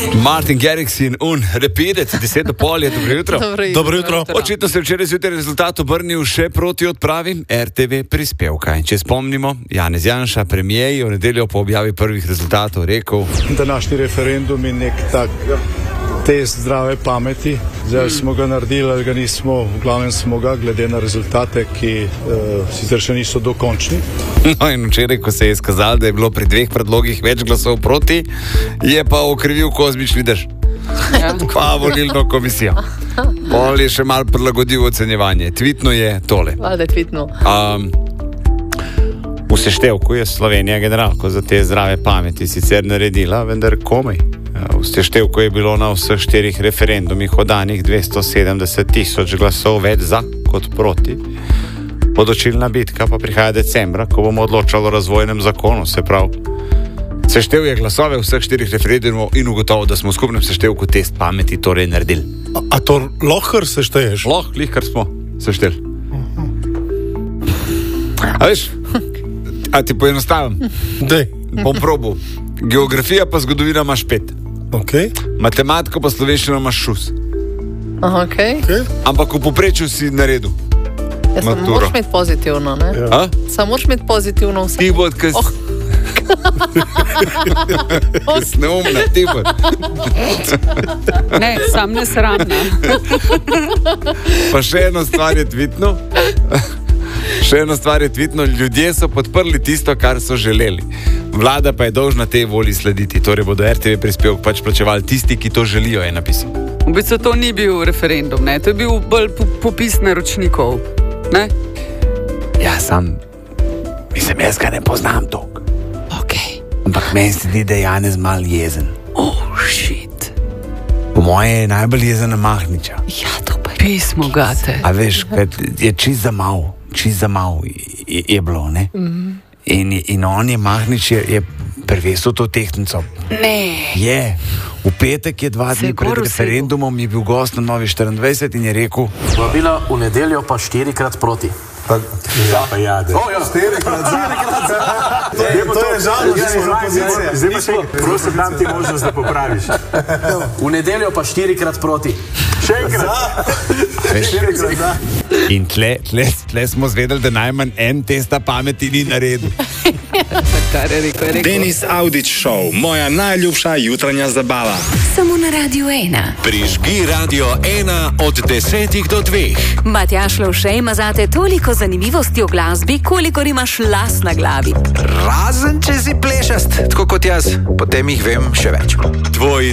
Martin Garrix in Repeat It, 10:30 je, dobro jutro. Dobro jutro. Očitno se je včeraj zjutraj rezultat obrnil še proti odpravi RTV prispevka. In če spomnimo, Janez Janša, premijer, je v nedeljo po objavi prvih rezultatov rekel: današnji referendum je nek tak test zdrave pameti. Zdaj smo ga naredili, ali ga nismo, v glavnem smo ga, glede na rezultate, ki sicer še niso dokončni. No in včeraj, ko se je izkazalo, da je bilo pri dveh predlogih več glasov proti, je pa okrivil kozmični dež. Pa volilno komisijo. Pol je še malo prilagodil ocenjevanje. Tvitno je tole. Valjda tvitno. V seštevku je Slovenija generalko za te zdrave pameti sicer naredila, vendar komaj. V seštevku je bilo na vseh 4 referendumih oddanih 270.000 glasov več za kot proti. Odločilna bitka pa prihaja decembra, ko bomo odločali o razvojnem zakonu, se pravi. Seštev je glasove vseh 4 referendumov in ugotovil, da smo v skupnem seštevku test pameti torej naredili. A to lahko sešteješ? Lahko, lihkar smo sešteli. A veš, a ti poenostavim? Dej. Bom probal. Geografija pa zgodovina imaš 5. Okay. Matematiko pa slovenščino imaš šus. Okay. Ampak v povprečju si naredil. Ja, samo moraš imeti pozitivno, ne? Ja. Samo moraš imeti pozitivno vse. Ti bo odkaz... Neumna, ti bo. Ne, sam nesramna. Pa še eno stvar je tvitno. Ljudje so podprli tisto, kar so želeli. Vlada pa je dolžna tej volji slediti. Torej bodo RTV prispevek pač plačevali tisti, ki to želijo, je napisal. V bistvu to ni bil referendum, ne? To je bil bolj popis naročnikov, ne? Ja, mislim, jaz ga ne poznam toliko. Okay. Ampak meni se zdi, da je Janez mal jezen. Oh, shit. Po moje je najbolj jezen na Mahniča. Ja, to pa je pismo gate. A veš, je čist za mal je bilo, ne? Mm-hmm. In on je, Mahnič, je prevesil to tehtnico. Ne. Je. V petek je 2 dni pred referendumom je bil gost na Novi 24 in je rekel: vabila v nedeljo pa 4-krat proti. Ja, 4-krat za. To je žalostno, da smo v opoziciji. Zdaj pa še, prosim, dam ti možnost, da popraviš. V nedeljo pa 4-krat proti. Še enkrat. 4-krat za. In tle smo zvedeli, da najmanj en testa pameti ni naredil. Denis Audić Show, moja najljubša jutranja zabava. Samo na Radio 1. Prižgi Radio 1 od 10 do 2. Matjaž Lovše ima zate toliko zanimivosti o glasbi, kolikor imaš las na glavi. Razen če si plešast, tako kot jaz, potem jih vem še več.